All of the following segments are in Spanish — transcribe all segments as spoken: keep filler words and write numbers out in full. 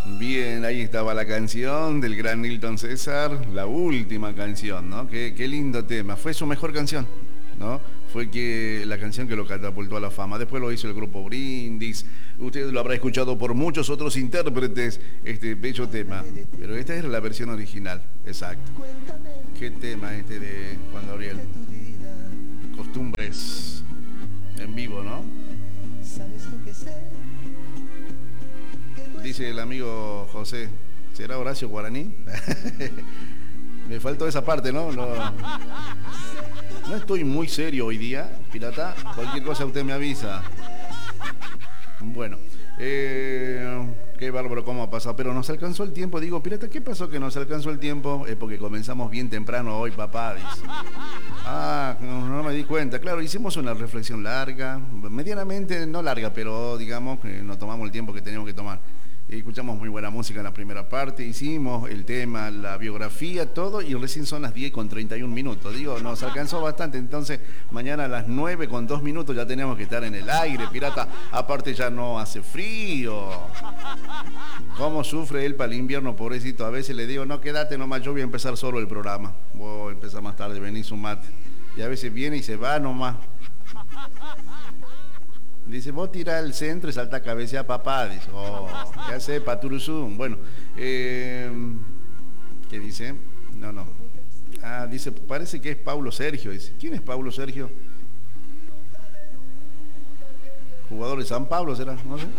Bien, ahí estaba la canción del gran Nilton César, la última canción, ¿no? Qué, qué lindo tema. Fue su mejor canción, ¿no? Fue que la canción que lo catapultó a la fama. Después lo hizo el grupo Brindis. Usted lo habrá escuchado por muchos otros intérpretes, este bello tema. Pero esta era la versión original, exacto. Qué tema este de Juan Gabriel. Costumbres en vivo, ¿no? Dice el amigo José, ¿será Horacio Guaraní? Me faltó esa parte, ¿no? ¿no? No estoy muy serio hoy día, pirata. Cualquier cosa usted me avisa. Bueno, eh, qué bárbaro cómo ha pasado. Pero nos alcanzó el tiempo. Digo, pirata, ¿qué pasó que nos alcanzó el tiempo? Es porque comenzamos bien temprano hoy, papá, dice. Ah, no, no me di cuenta. Claro, hicimos una reflexión larga, medianamente, no larga, pero digamos que nos tomamos el tiempo que teníamos que tomar. Escuchamos muy buena música en la primera parte, hicimos el tema, la biografía, todo, y recién son las diez con treinta y un minutos. Digo, nos alcanzó bastante, entonces mañana a las nueve con dos minutos ya tenemos que estar en el aire, pirata. Aparte ya no hace frío. ¿Cómo sufre él para el invierno, pobrecito? A veces le digo, no, quédate nomás, yo voy a empezar solo el programa. Voy a empezar más tarde, vení su mate. Y a veces viene y se va nomás. Dice, vos tirás al centro y salta cabeza a papá. Dice, oh, ¿qué hace Paturuzum? Bueno, eh, ¿qué dice? No, no. Ah, dice, parece que es Paulo Sergio. Dice, ¿quién es Paulo Sergio? Jugador de San Pablo, ¿será? No sé.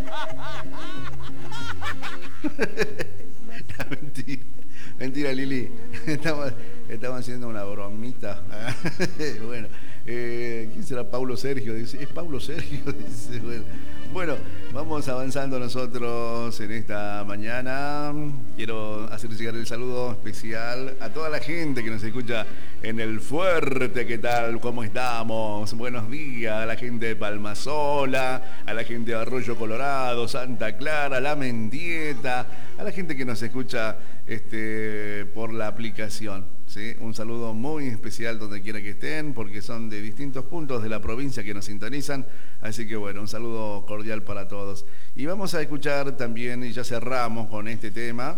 Mentira, mentira, Lili. Estamos, estamos haciendo una bromita. Bueno. Eh, ¿Quién será Paulo Sergio? Dice, es Paulo Sergio. Dice, bueno. Bueno, vamos avanzando nosotros en esta mañana. Quiero hacer llegar el saludo especial a toda la gente que nos escucha en el Fuerte. ¿Qué tal? ¿Cómo estamos? Buenos días a la gente de Palmasola, a la gente de Arroyo Colorado, Santa Clara, La Mendieta, a la gente que nos escucha este, por la aplicación. ¿Sí? Un saludo muy especial donde quiera que estén, porque son de distintos puntos de la provincia que nos sintonizan. Así que bueno, un saludo cordial para todos. Y vamos a escuchar también, y ya cerramos con este tema.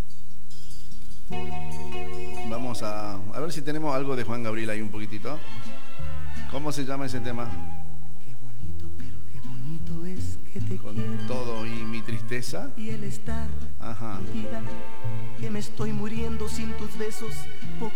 Vamos a, a ver si tenemos algo de Juan Gabriel ahí un poquitito. ¿Cómo se llama ese tema? Qué bonito, pero qué bonito es que te Con quiera. todo y mi tristeza. Y el estar. Ajá. Vida, que me estoy muriendo sin tus besos. Poco